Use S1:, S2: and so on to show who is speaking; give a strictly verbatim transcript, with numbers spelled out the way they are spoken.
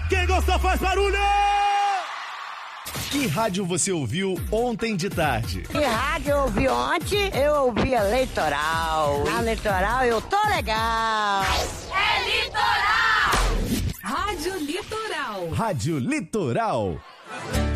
S1: Quem gosta faz barulho! Que rádio você ouviu ontem de tarde?
S2: Que rádio eu ouvi ontem? Eu ouvi a Litoral. Na Litoral eu tô legal.
S3: É Litoral! Rádio Litoral.
S1: Rádio Litoral.